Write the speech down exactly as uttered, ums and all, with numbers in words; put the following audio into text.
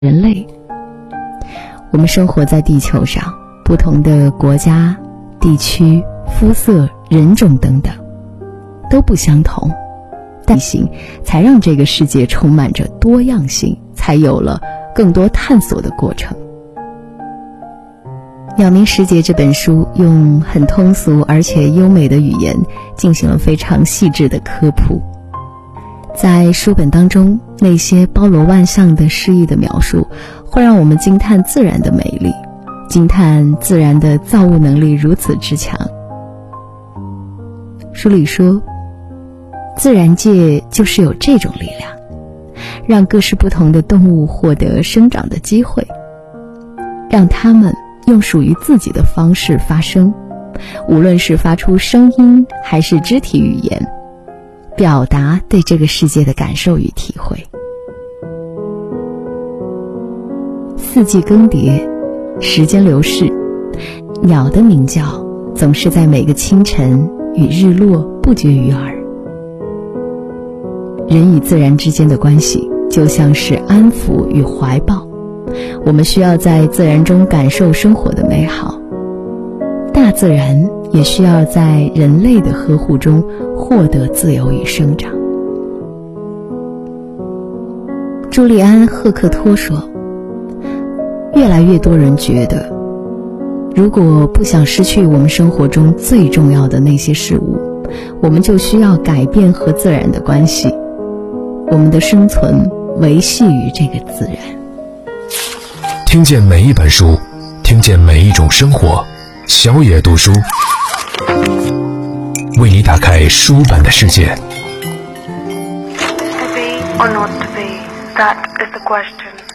人类。我们生活在地球上，不同的国家、地区、肤色、人种等等都不相同，但性才让这个世界充满着多样性，才有了更多探索的过程。鸟鸣时节这本书用很通俗而且优美的语言进行了非常细致的科普，在书本当中那些包罗万象的诗意的描述，会让我们惊叹自然的美丽，惊叹自然的造物能力如此之强。书里说，自然界就是有这种力量，让各式不同的动物获得生长的机会，让它们用属于自己的方式发声，无论是发出声音还是肢体语言，表达对这个世界的感受与体会。四季更迭，时间流逝，鸟的鸣叫总是在每个清晨与日落不绝于耳。人与自然之间的关系就像是安抚与怀抱，我们需要在自然中感受生活的美好，大自然也需要在人类的呵护中获得自由与生长。朱利安·赫克托说，越来越多人觉得，如果不想失去我们生活中最重要的那些事物，我们就需要改变和自然的关系，我们的生存维系于这个自然。 听见每一本书，听见每一种生活，小野读书为你打开书本的世界。 To be or not to be, that is the question.